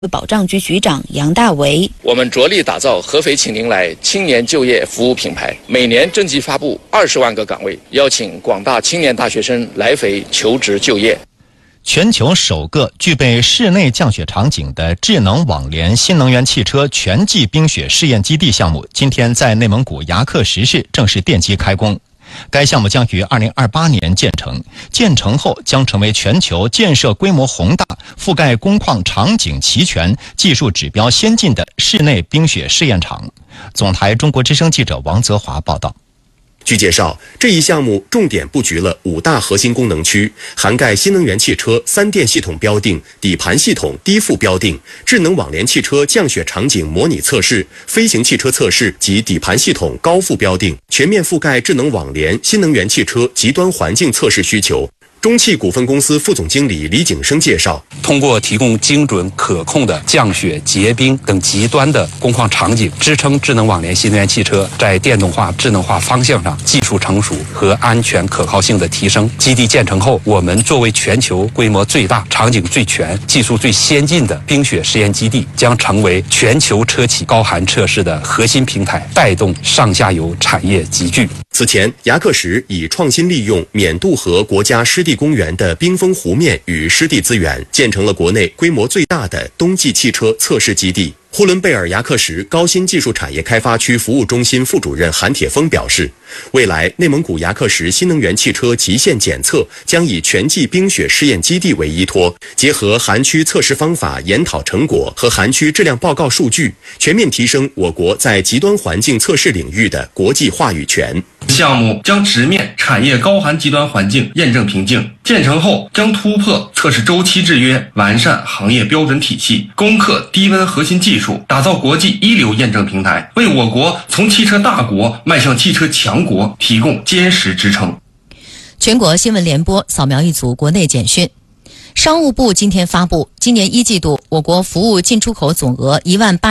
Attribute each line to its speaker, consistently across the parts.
Speaker 1: 保障局局长杨大为，
Speaker 2: 我们着力打造合肥请您来青年就业服务品牌，每年征集发布20万个岗位，邀请广大青年大学生来肥求职就业。
Speaker 3: 全球首个具备室内降雪场景的智能网联新能源汽车全季冰雪试验基地项目，今天在内蒙古牙克石市正式奠基开工。该项目将于2028年建成，建成后将成为全球建设规模宏大、覆盖工况场景齐全、技术指标先进的室内冰雪试验场。总台中国之声记者王泽华报道。
Speaker 4: 据介绍，这一项目重点布局了5大核心功能区，涵盖新能源汽车3电系统标定、底盘系统低负标定、智能网联汽车降雪场景模拟测试、飞行汽车测试及底盘系统高负标定，全面覆盖智能网联新能源汽车极端环境测试需求。中汽股份公司副总经理李景生介绍，
Speaker 5: 通过提供精准可控的降雪、结冰等极端的工况场景，支撑智能网联新能源汽车在电动化、智能化方向上技术成熟和安全可靠性的提升。基地建成后，我们作为全球规模最大、场景最全、技术最先进的冰雪试验基地，将成为全球车企高寒测试的核心平台，带动上下游产业集聚。
Speaker 4: 此前，牙克石以创新利用缅渡河国家湿地公园的冰封湖面与湿地资源，建成了国内规模最大的冬季汽车测试基地。呼伦贝尔牙克石高新技术产业开发区服务中心副主任韩铁峰表示，未来内蒙古牙克石新能源汽车极限检测将以全季冰雪试验基地为依托，结合涵区测试方法研讨成果和涵区质量报告数据，全面提升我国在极端环境测试领域的国际话语权。
Speaker 6: 项目将直面产业高寒极端环境验证瓶颈，建成后将突破测试周期制约，完善行业标准体系，攻克低温核心技术，打造国际一流验证平台，为我国从汽车大国迈向汽车强国提供坚实支撑。
Speaker 7: 全国新闻联播扫描一组国内简讯。商务部今天发布，今年1季度我国服务进出口总额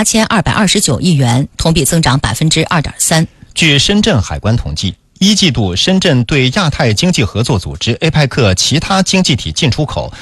Speaker 7: 18229亿元，同比增长2.3%。
Speaker 3: 据深圳海关统计，1季度深圳对亚太经济合作组织 APEC 其他经济体进出口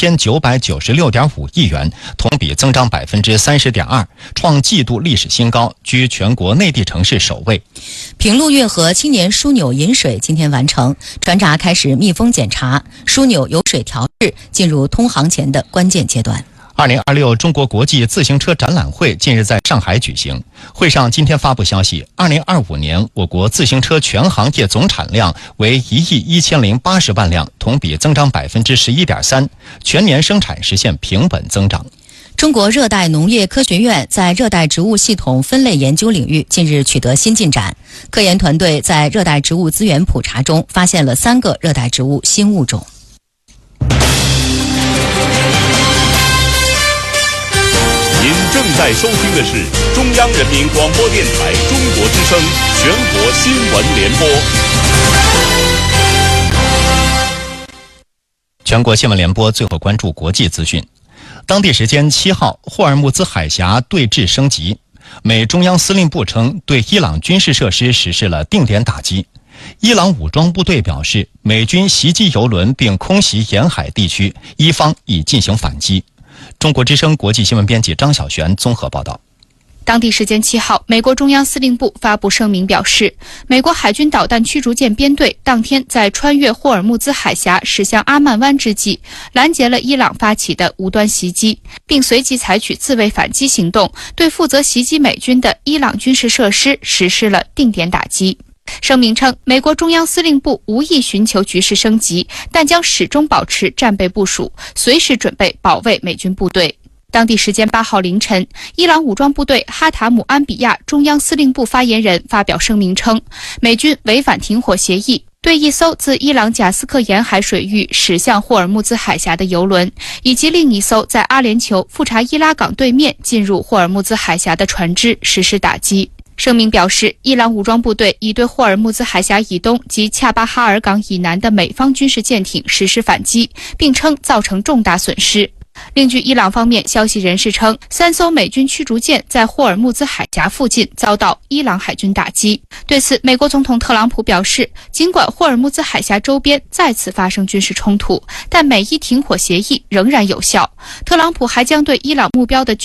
Speaker 3: 8996.5亿元，同比增长30.2%，创季度历史新高，居全国内地城市首位。
Speaker 7: 平陆运河青年枢纽引水今天完成，船闸开始密封检查，枢纽有水调试进入通航前的关键阶段。
Speaker 3: 2026中国国际自行车展览会近日在上海举行，会上今天发布消息，2025年我国自行车全行业总产量为1亿1080万辆，同比增长11.3%，全年生产实现平稳增长。
Speaker 7: 中国热带农业科学院在热带植物系统分类研究领域近日取得新进展，科研团队在热带植物资源普查中发现了3个热带植物新物种。
Speaker 8: 您正在收听的是中央人民广播电台中国之声全国新闻联播。
Speaker 3: 全国新闻联播最后关注国际资讯。当地时间7号，霍尔木兹海峡对峙升级，美中央司令部称对伊朗军事设施实施了定点打击。伊朗武装部队表示，美军袭击油轮并空袭沿海地区，伊方已进行反击。中国之声国际新闻编辑张晓璇综合报道。
Speaker 9: 当地时间7号，美国中央司令部发布声明表示，美国海军导弹驱逐舰编队当天在穿越霍尔木兹海峡驶向阿曼湾之际，拦截了伊朗发起的无端袭击，并随即采取自卫反击行动，对负责袭击美军的伊朗军事设施实施了定点打击。声明称，美国中央司令部无意寻求局势升级，但将始终保持战备部署，随时准备保卫美军部队。当地时间8号凌晨，伊朗武装部队哈塔姆安比亚中央司令部发言人发表声明称，美军违反停火协议，对一艘自伊朗贾斯克沿海水域驶向霍尔木兹海峡的油轮，以及另一艘在阿联酋富查伊拉港对面进入霍尔木兹海峡的船只实施打击。声明表示，伊朗武装部队已对霍尔木兹海峡以东及恰巴哈尔港以南的美方军事舰艇实施反击，并称造成重大损失。 另据伊朗方面消息人士称，3艘美军驱逐舰在霍尔木兹海峡附近遭到伊朗海军打击。对此，美国总统特朗普表示，尽管霍尔木兹海峡周边再次发生军事冲突，但美伊停火协议仍然有效。特朗普还将对伊朗目标的